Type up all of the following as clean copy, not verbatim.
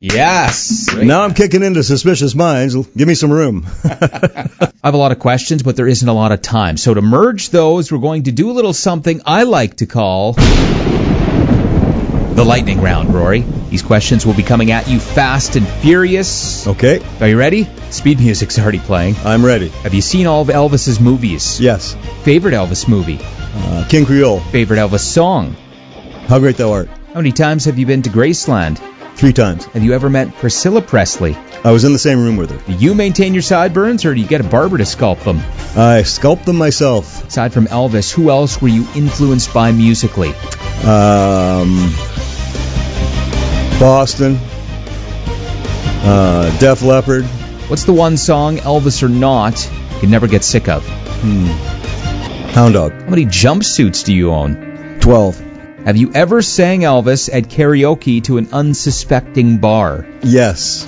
Yes. Now I'm kicking into Suspicious Minds. Give me some room. I have a lot of questions, but there isn't a lot of time. So to merge those, we're going to do a little something I like to call the lightning round, Rory. These questions will be coming at you fast and furious. Okay. Are you ready? Speed music's already playing. I'm ready. Have you seen all of Elvis's movies? Yes. Favorite Elvis movie? King Creole. Favorite Elvis song? How Great Thou Art. How many times have you been to Graceland? 3 times. Have you ever met Priscilla Presley? I was in the same room with her. Do you maintain your sideburns, or do you get a barber to sculpt them? I sculpt them myself. Aside from Elvis, who else were you influenced by musically? Boston. Def Leppard. What's the one song, Elvis or not, you can never get sick of? Hound Dog. How many jumpsuits do you own? 12. Have you ever sang Elvis at karaoke to an unsuspecting bar? Yes.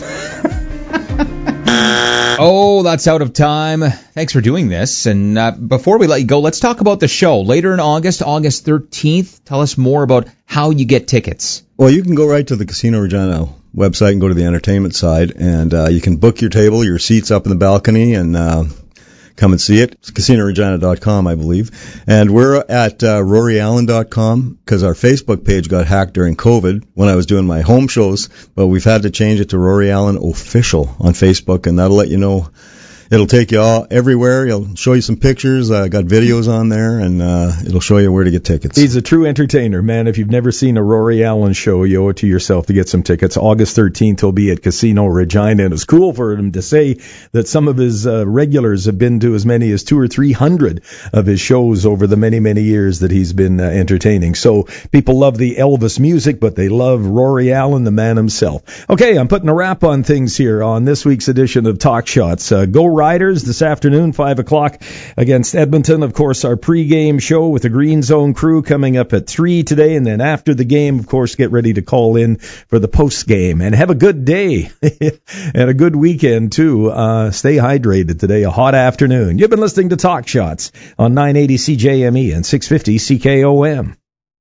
Oh, that's out of time. Thanks for doing this. And before we let you go, let's talk about the show. Later in August 13th, tell us more about how you get tickets. Well, you can go right to the Casino Regina website and go to the entertainment side, and you can book your table, your seats up in the balcony, and come and see it. It's CasinoRegina.com, I believe. And we're at RoryAllen.com because our Facebook page got hacked during COVID when I was doing my home shows, but we've had to change it to Rory Allen Official on Facebook, and that'll let you know. It'll take you all everywhere. It'll show you some pictures. I got videos on there, and it'll show you where to get tickets. He's a true entertainer, man. If you've never seen a Rory Allen show, you owe it to yourself to get some tickets. August 13th, he'll be at Casino Regina, and it's cool for him to say that some of his regulars have been to as many as 200 or 300 of his shows over the many, many years that he's been entertaining. So people love the Elvis music, but they love Rory Allen, the man himself. Okay, I'm putting a wrap on things here on this week's edition of Talk Shots. Go Riders this afternoon, 5 o'clock against Edmonton. Of course, our pregame show with the Green Zone crew coming up at 3 today. And then after the game, of course, get ready to call in for the postgame. And have a good day and a good weekend, too. Stay hydrated today, a hot afternoon. You've been listening to Talk Shots on 980 CJME and 650 CKOM.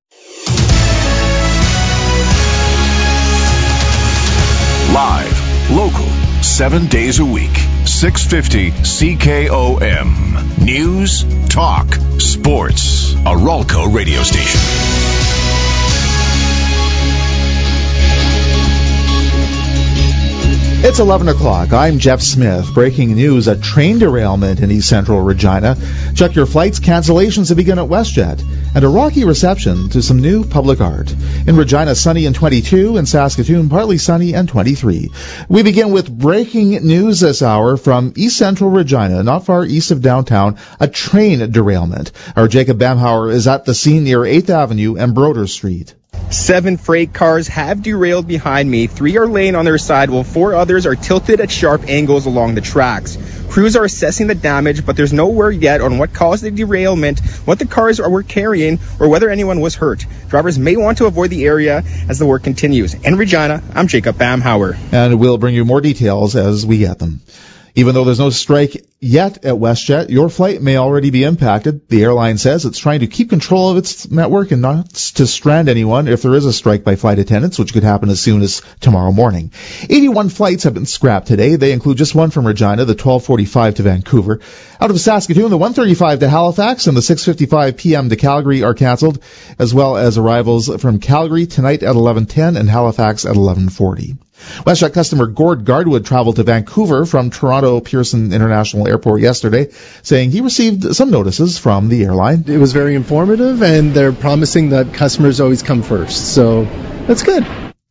Live, local, 7 days a week. 650 CKOM. News, talk, sports. A Ralco radio station. It's 11 o'clock. I'm Jeff Smith. Breaking news, a train derailment in East Central Regina. Check your flights. Cancellations have begun at WestJet. And a rocky reception to some new public art. In Regina, sunny and 22. In Saskatoon, partly sunny and 23. We begin with breaking news this hour from East Central Regina, not far east of downtown, a train derailment. Our Jacob Bamhauer is at the scene near 8th Avenue and Broder Street. 7 freight cars have derailed behind me. 3 are laying on their side, while 4 others are tilted at sharp angles along the tracks. Crews are assessing the damage, but there's no word yet on what caused the derailment, what the cars were carrying, or whether anyone was hurt. Drivers may want to avoid the area as the work continues. In Regina, I'm Jacob Bamhauer. And we'll bring you more details as we get them. Even though there's no strike yet at WestJet, your flight may already be impacted. The airline says it's trying to keep control of its network and not to strand anyone if there is a strike by flight attendants, which could happen as soon as tomorrow morning. 81 flights have been scrapped today. They include just one from Regina, the 12:45 to Vancouver. Out of Saskatoon, the 1:35 to Halifax and the 6:55 p.m. to Calgary are canceled, as well as arrivals from Calgary tonight at 11:10 and Halifax at 11:40. WestJet customer Gord Gardwood traveled to Vancouver from Toronto Pearson International Airport yesterday, saying he received some notices from the airline. It was very informative, and they're promising that customers always come first, so that's good.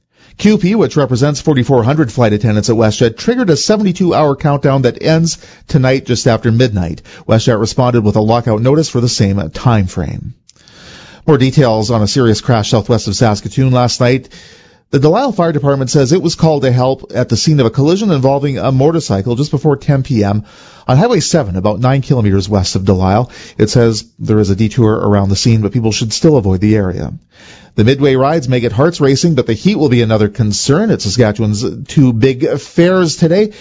QP, which represents 4,400 flight attendants at WestJet, triggered a 72-hour countdown that ends tonight just after midnight. WestJet responded with a lockout notice for the same time frame. More details on a serious crash southwest of Saskatoon last night. The Delisle Fire Department says it was called to help at the scene of a collision involving a motorcycle just before 10 p.m. on Highway 7, about 9 kilometers west of Delisle. It says there is a detour around the scene, but people should still avoid the area. The midway rides may get hearts racing, but the heat will be another concern at Saskatchewan's 2 big fairs today.